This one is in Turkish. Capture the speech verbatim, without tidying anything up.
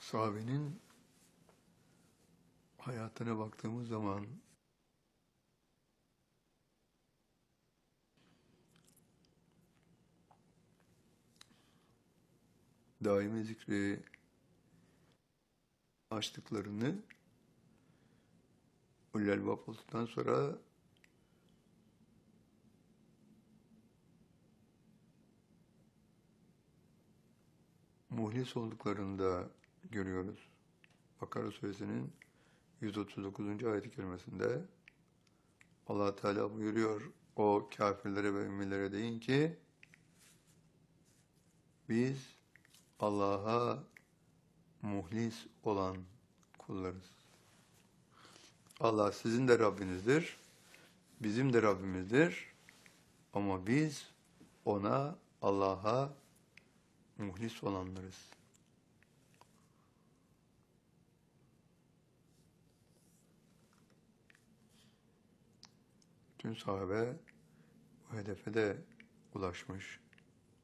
sahabenin hayatına baktığımız zaman daimi zikri açtıklarını ulul albab olduktan sonra muhlis olduklarında görüyoruz. Bakara Suresinin yüz otuz dokuzuncu ayet-i kerimesinde Allah Teala buyuruyor, o kafirlere ve ümmilere deyin ki biz Allah'a muhlis olan kullarız. Allah sizin de Rabbinizdir, bizim de Rabbimizdir ama biz ona, Allah'a muhlis olanlarız. Tüm sahabe bu hedefe de ulaşmış.